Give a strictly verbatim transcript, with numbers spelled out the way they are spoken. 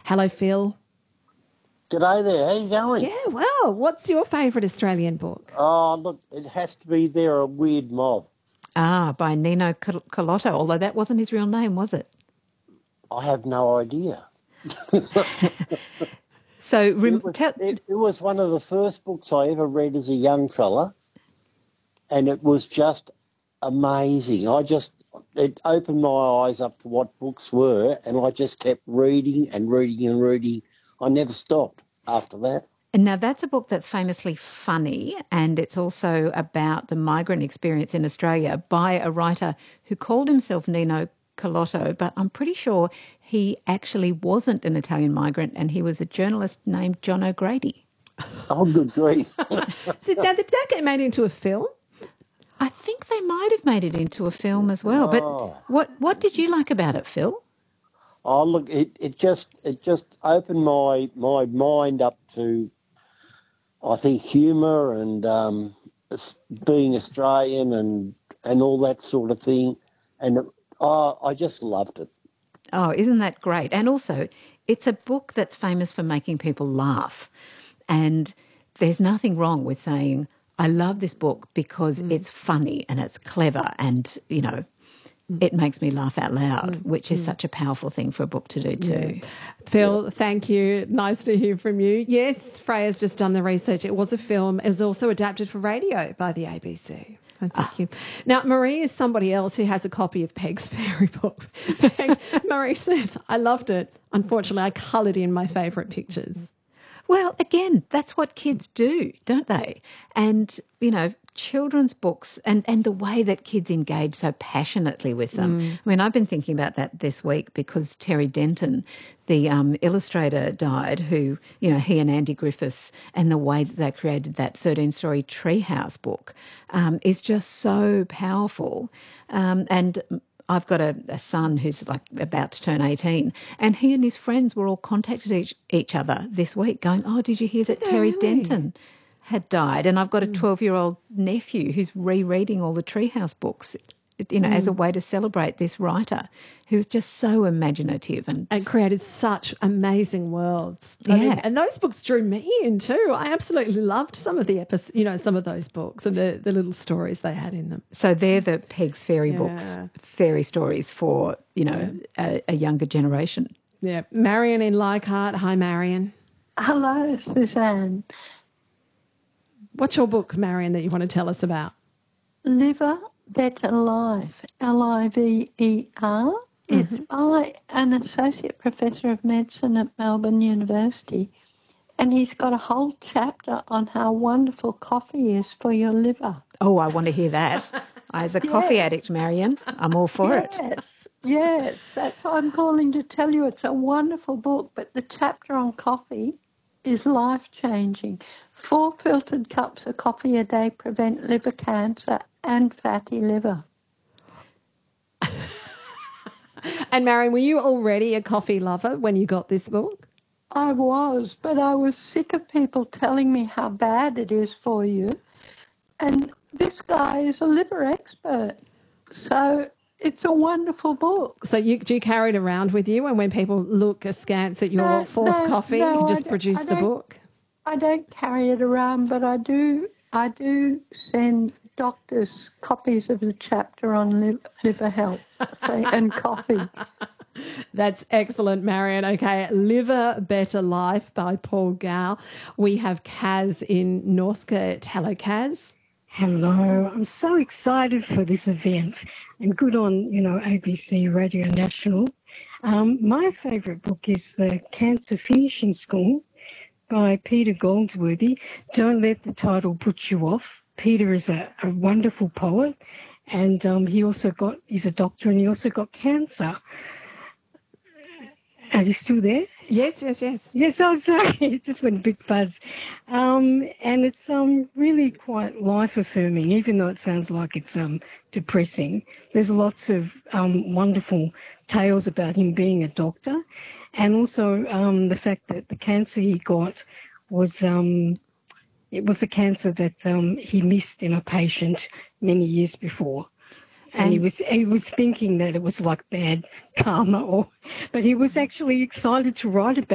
Hello, Phil. G'day there, how you going? Yeah, well, what's your favourite Australian book? Oh, look, it has to be They're a Weird Mob. Ah, by Nino Col- Colotto, although that wasn't his real name, was it? I have no idea. So, rem- It was, tell- it, it was one of the first books I ever read as a young fella, and it was just amazing. I just, it opened my eyes up to what books were, and I just kept reading and reading and reading. I never stopped after that. And now that's a book that's famously funny, and it's also about the migrant experience in Australia by a writer who called himself Nino Colotto, but I'm pretty sure he actually wasn't an Italian migrant, and he was a journalist named John O'Grady. Oh, good grief. Did that, did that get made into a film? I think they might have made it into a film as well. But Oh. what what did you like about it, Phil? Oh, look, it, it just it just opened my my mind up to, I think, humour and um, s- being Australian and and all that sort of thing, and it, oh, I just loved it. Oh, isn't that great? And also, it's a book that's famous for making people laugh. And there's nothing wrong with saying, I love this book because Mm. it's funny and it's clever and, you know, it makes me laugh out loud, which is such a powerful thing for a book to do too. Phil, thank you. Nice to hear from you. Yes, Freya's just done the research. It was a film. It was also adapted for radio by the A B C. Thank Ah. you. Now, Marie is somebody else who has a copy of Peg's Fairy Book. Peg, Marie says, I loved it. Unfortunately, I coloured in my favourite pictures. Well, again, that's what kids do, don't they? And, you know, children's books and, and the way that kids engage so passionately with them. Mm. I mean, I've been thinking about that this week because Terry Denton, the um, illustrator, died, who, you know, he and Andy Griffiths and the way that they created that thirteen-story treehouse book um, is just so powerful. Um, and I've got a, a son who's like about to turn eighteen, and he and his friends were all contacted each, each other this week going, oh, did you hear that they Terry really? Denton had died? And I've got a twelve-year-old nephew who's rereading all the Treehouse books, you know, as a way to celebrate this writer who's just so imaginative. And And created such amazing worlds. I mean, Yeah. and those books drew me in too. I absolutely loved some of the episodes, you know, some of those books and the, the little stories they had in them. so they're the Peg's Fairy books, Yeah. fairy stories for, you know, a, a younger generation. Yeah. Marion in Leichhardt. Hi, Marion. Hello, Suzanne. What's your book, Marion, that you want to tell us about? Liver Better Life, L I V E R. It's by an associate professor of medicine at Melbourne University, and he's got a whole chapter on how wonderful coffee is for your liver. Oh, I want to hear that. As a coffee Yes. addict, Marion, I'm all for it. Yes, yes, that's why I'm calling to tell you it's a wonderful book, but the chapter on coffee is life-changing. Four filtered cups of coffee a day prevent liver cancer and fatty liver. And Marion, were you already a coffee lover when you got this book? I was, but I was sick of people telling me how bad it is for you. And this guy is a liver expert. So it's a wonderful book. So you, do you carry it around with you, and when people look askance at your No, fourth no, coffee, no, you I just don't- produce I the don't- book? I don't carry it around, but I do I do send doctors copies of the chapter on li- liver health and coffee. That's excellent, Marion. Okay, Liver Better Life by Paul Gow. We have Kaz in Northcote. Hello, Kaz. Hello, I'm so excited for this event and good on, you know, A B C Radio National. Um, my favourite book is The Cancer Finishing School by Peter Goldsworthy. Don't let the title put you off. Peter is a, a wonderful poet, and um, he also got, he's a doctor, and he also got cancer. Are you still there? Yes, yes, yes. Yes, I'm sorry. It just went a bit fuzz. Um, and it's um, really quite life-affirming, even though it sounds like it's um, depressing. There's lots of um, wonderful tales about him being a doctor, and also um, the fact that the cancer he got was um, it was a cancer that um, he missed in a patient many years before. And, and he was he was thinking that it was like bad karma, or, but he was actually excited to write about